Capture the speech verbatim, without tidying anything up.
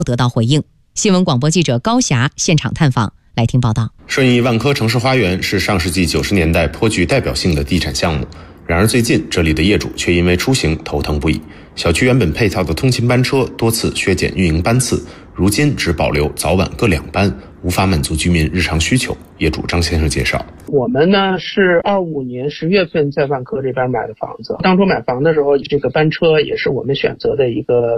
得到回应。新闻广播记者高霞现场探访，来听报道。 顺义万科城市花园是上世纪九十年代颇具代表性的地产项目，然而最近这里的业主却因为出行头疼不已。小区原本配套的通勤班车多次削减运营班次，如今只保留早晚各两班，无法满足居民日常需求。业主张先生介绍， 我们呢是二五年十月份在万科这边买的房子，当初买房的时候，这个班车也是我们选择的一个